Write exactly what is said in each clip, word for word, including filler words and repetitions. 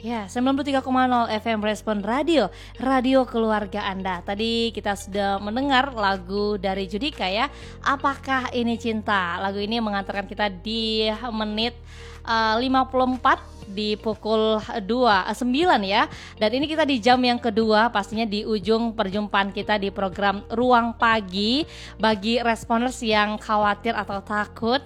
Ya, sembilan puluh tiga koma nol F M Respon Radio, radio keluarga Anda. Tadi kita sudah mendengar lagu dari Judika ya, Apakah Ini Cinta. Lagu ini mengantarkan kita di menit uh, lima puluh empat di pukul dua, sembilan ya. Dan ini kita di jam yang kedua, pastinya di ujung perjumpaan kita di program Ruang Pagi. Bagi responers yang khawatir atau takut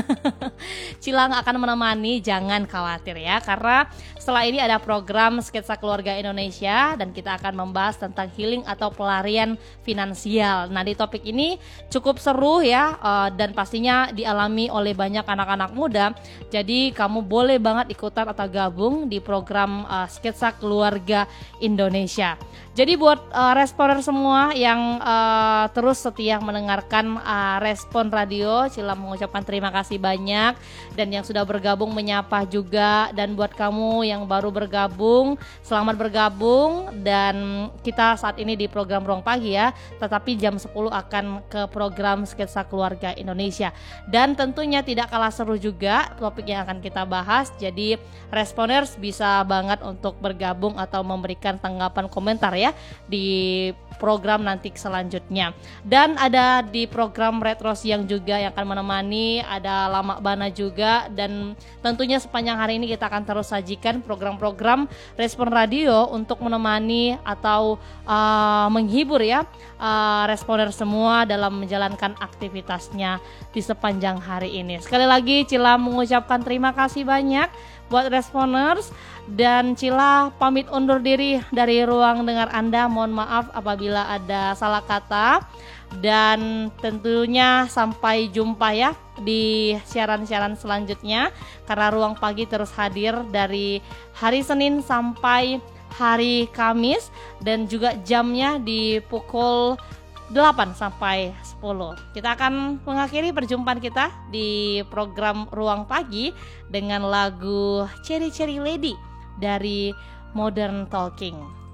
Cila akan menemani, jangan khawatir ya, karena setelah ini ada program Sketsa Keluarga Indonesia dan kita akan membahas tentang healing atau pelarian finansial. Nah, di topik ini cukup seru ya, uh, dan pastinya dialami oleh banyak anak-anak muda. Jadi kamu boleh banget ikutan atau gabung di program uh, Sketsa Keluarga Indonesia. Jadi buat uh, responer semua yang uh, terus setia mendengarkan uh, Respon Radio, Cila mengucapkan terima kasih banyak. Dan yang sudah bergabung menyapa juga. Dan buat kamu yang baru bergabung, selamat bergabung. Dan kita saat ini di program Ruang Pagi ya, tetapi jam sepuluh akan ke program Sketsa Keluarga Indonesia. Dan tentunya tidak kalah seru juga topik yang akan kita bahas. Jadi responers bisa banget untuk bergabung atau memberikan tanggapan komentar ya di program nanti selanjutnya. Dan ada di program Retro Siang juga yang akan menemani, ada Lama Bana juga. Dan tentunya sepanjang hari ini kita akan terus sajikan program-program Respon Radio untuk menemani atau uh, menghibur ya uh, responer semua dalam menjalankan aktivitasnya di sepanjang hari ini. Sekali lagi Cila mengucapkan terima kasih banyak buat responers, dan Cila pamit undur diri dari ruang dengar Anda. Mohon maaf apabila ada salah kata, dan tentunya sampai jumpa ya di siaran-siaran selanjutnya, karena Ruang Pagi terus hadir dari hari Senin sampai hari Kamis, dan juga jamnya di pukul delapan sampai sepuluh. Kita akan mengakhiri perjumpaan kita di program Ruang Pagi dengan lagu Cherry Cherry Lady dari Modern Talking.